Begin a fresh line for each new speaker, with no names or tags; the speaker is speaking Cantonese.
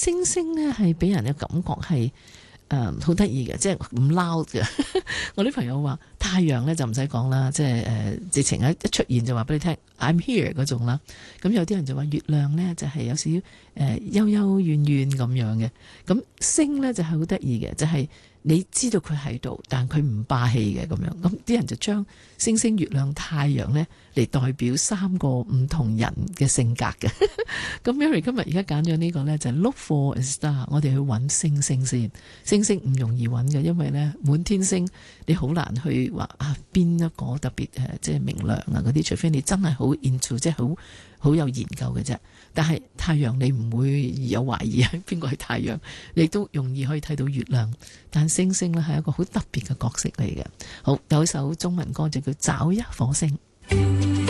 星星咧係俾人嘅感覺係好得意嘅，即係唔 loud 嘅。我啲朋友話太陽咧就唔使講啦，即係直情一出現就話俾你聽 I'm here 嗰種啦。咁有啲人就話月亮咧就係有少少幽幽怨怨咁樣嘅。咁星咧就係好得意嘅，就係你知道佢喺度，但佢唔霸氣嘅咁樣。咁啲人就將星星、月亮、太陽咧嚟代表三個唔同人嘅性格嘅。咁 Mary 今日而家揀咗呢個咧就係 Look for a Star， 我哋去揾星星先。星星唔容易揾嘅，因為咧滿天星你好難去話邊一個特別即係明亮啊嗰啲，除非你真係好 into 即係好有研究嘅啫。但係太陽你唔會有懷疑係邊個係太陽，你都容易可以睇到月亮。但星星咧係一個好特別嘅角色嚟嘅。好，有一首中文歌就叫《找一顆星》。